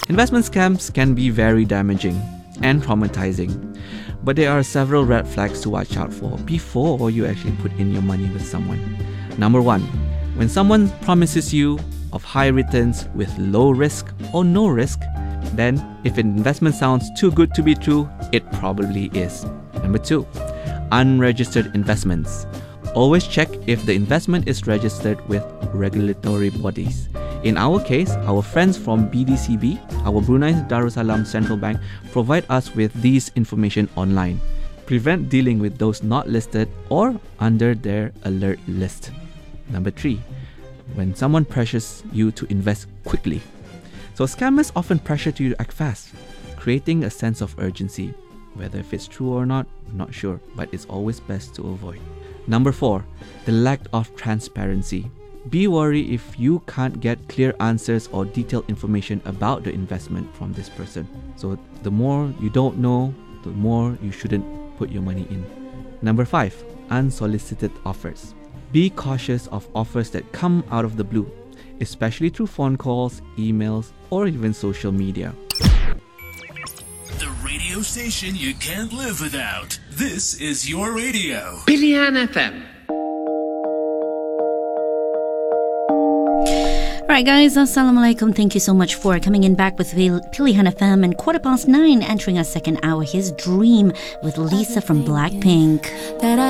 Investment scams can be very damaging and traumatizing, but there are several red flags to watch out for before you actually put in your money with someone. Number 1, when someone promises you of high returns with low risk or no risk, then if an investment sounds too good to be true, it probably is. Number 2, unregistered investments. Always check if the investment is registered with regulatory bodies. In our case, our friends from BDCB, our Brunei Darussalam Central Bank, provide us with these information online. Prevent dealing with those not listed or under their alert list. Number 3, when someone pressures you to invest quickly. So scammers often pressure you to act fast, creating a sense of urgency. Whether if it's true or not, I'm not sure, but it's always best to avoid. Number 4, the lack of transparency. Be worried if you can't get clear answers or detailed information about the investment from this person. So the more you don't know, the more you shouldn't put your money in. Number 5, unsolicited offers. Be cautious of offers that come out of the blue, especially through phone calls, emails, or even social media. The radio station you can't live without. This is your radio. Pilihan FM. Alright guys, Assalamualaikum. Thank you so much for coming in back with Pilihan FM and 9:15, entering our second hour. Here's Dream with Lisa from Blackpink.